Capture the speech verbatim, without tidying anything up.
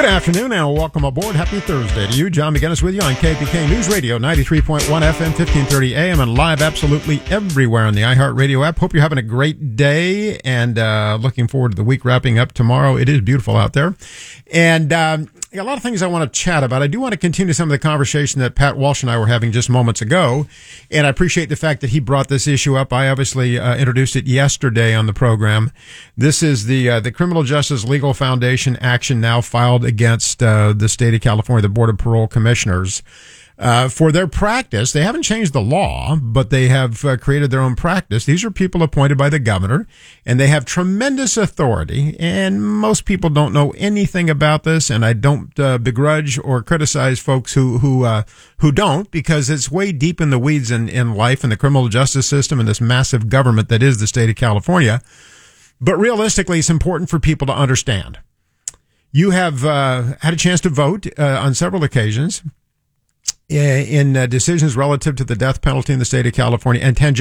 afternoon and welcome aboard. Happy Thursday to you. John McGinnis with you on K P K News Radio, ninety-three point one F M, fifteen thirty A M, and live absolutely everywhere on the iHeartRadio app. Hope you're having a great day and uh looking forward to the week wrapping up tomorrow. It is beautiful out there. And um a lot of things I want to chat about. I do want to continue some of the conversation that Pat Walsh and I were having just moments ago, and I appreciate the fact that he brought this issue up. I obviously uh, introduced it yesterday on the program. This is the uh, the Criminal Justice Legal Foundation action now filed against uh, the state of California, the Board of Parole Commissioners. Uh, for their practice, they haven't changed the law, but they have uh, created their own practice. These are people appointed by the governor, and they have tremendous authority, and most people don't know anything about this, and I don't uh, begrudge or criticize folks who who uh, who don't, because it's way deep in the weeds in, in life and the criminal justice system and this massive government that is the state of California. But realistically, it's important for people to understand. You have uh, had a chance to vote uh, on several occasions in uh, decisions relative to the death penalty in the state of California and tangential